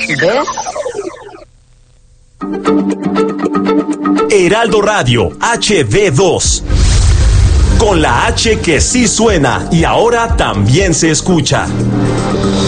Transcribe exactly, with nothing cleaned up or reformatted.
¿Ves? Heraldo Radio H D dos. Con la H que sí suena y ahora también se escucha.